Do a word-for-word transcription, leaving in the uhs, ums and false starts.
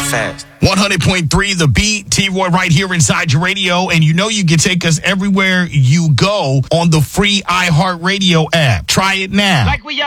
fast. one hundred point three The Beat, T-Roy right here inside your radio. And you know you can take us everywhere you go on the free iHeartRadio app. Try it now. Like we